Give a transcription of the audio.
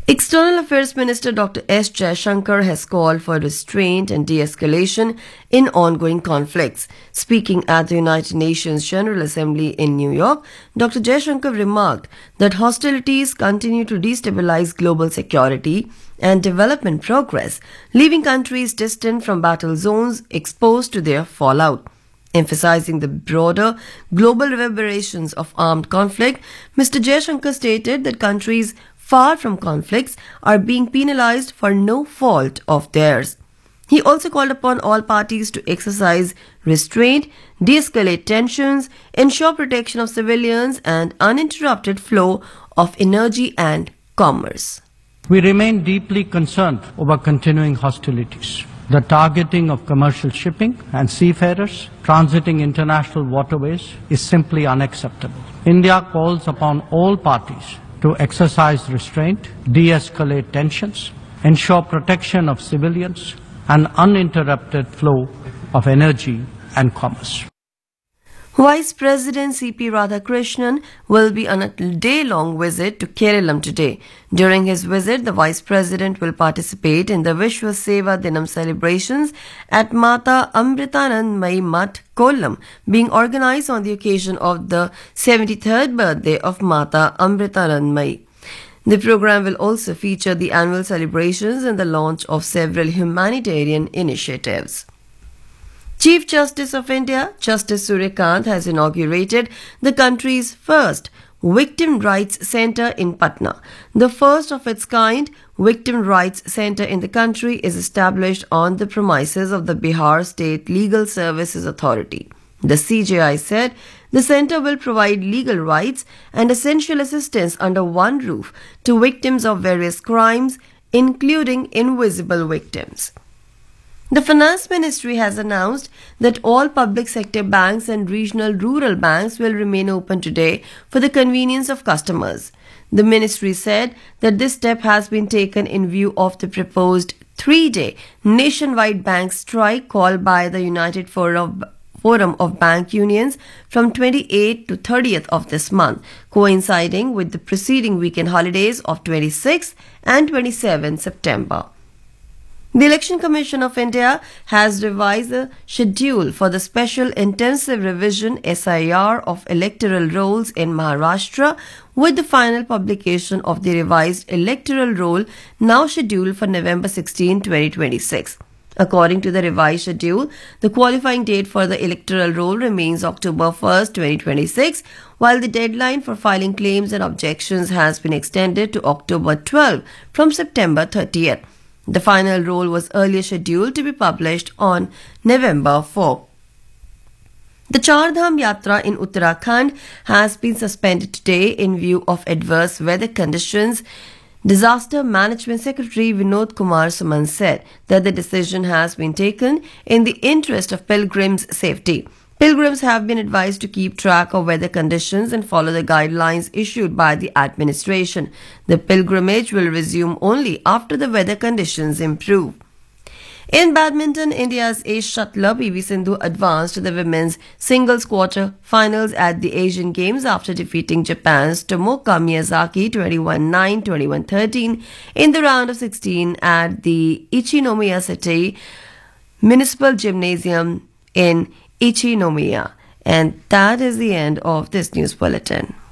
External Affairs Minister Dr. S. Jaishankar has called for restraint and de-escalation in ongoing conflicts. Speaking at the United Nations General Assembly in New York, Dr. Jaishankar remarked that hostilities continue to destabilize global security and development progress, leaving countries distant from battle zones exposed to their fallout. Emphasizing the broader global reverberations of armed conflict, Mr. Jaishankar stated that countries far from conflicts are being penalized for no fault of theirs. He also called upon all parties to exercise restraint, de-escalate tensions, ensure protection of civilians and uninterrupted flow of energy and commerce. We remain deeply concerned over continuing hostilities. The targeting of commercial shipping and seafarers transiting international waterways is simply unacceptable. India calls upon all parties to exercise restraint, de-escalate tensions, ensure protection of civilians, and uninterrupted flow of energy and commerce. Vice President C.P. Radhakrishnan will be on a day-long visit to Kerala today. During his visit, the Vice President will participate in the Vishwa Seva Dinam celebrations at Mata Amritanandmayi Mutt, Kollam, being organized on the occasion of the 73rd birthday of Mata Amritanandmayi. The program will also feature the annual celebrations and the launch of several humanitarian initiatives. Chief Justice of India, Justice Surya Kant, has inaugurated the country's first Victim Rights Centre in Patna. The first of its kind Victim Rights Centre in the country is established on the premises of the Bihar State Legal Services Authority. The CJI said the centre will provide legal rights and essential assistance under one roof to victims of various crimes, including invisible victims. The Finance Ministry has announced that all public sector banks and regional rural banks will remain open today for the convenience of customers. The ministry said that this step has been taken in view of the proposed 3-day nationwide bank strike called by the United Forum of Bank Unions from 28th to 30th of this month, coinciding with the preceding weekend holidays of 26th and 27th September. The Election Commission of India has revised the schedule for the Special Intensive Revision SIR of electoral rolls in Maharashtra, with the final publication of the revised electoral roll now scheduled for November 16, 2026. According to the revised schedule, the qualifying date for the electoral roll remains October 1, 2026, while the deadline for filing claims and objections has been extended to October 12 from September 30th. The final roll was earlier scheduled to be published on November 4. The Char Dham Yatra in Uttarakhand has been suspended today in view of adverse weather conditions. Disaster Management Secretary Vinod Kumar Suman said that the decision has been taken in the interest of pilgrims' safety. Pilgrims have been advised to keep track of weather conditions and follow the guidelines issued by the administration. The pilgrimage will resume only after the weather conditions improve. In badminton, India's ace shuttler PV Sindhu advanced to the women's singles quarter-finals at the Asian Games after defeating Japan's Tomoka Miyazaki 21-9, 21-13 in the round of 16 at the Ichinomiya City Municipal Gymnasium in Ichinomiya. And that is the end of this news bulletin.